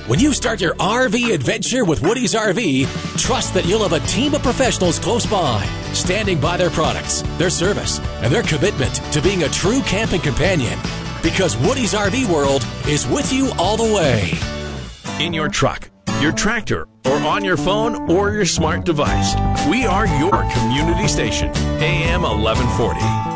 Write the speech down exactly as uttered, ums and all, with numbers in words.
When you start your R V adventure with Woody's R V, trust that you'll have a team of professionals close by, standing by their products, their service, and their commitment to being a true camping companion. Because Woody's R V World is with you all the way. In your truck, your tractor, or on your phone or your smart device, we are your community station, A M eleven forty.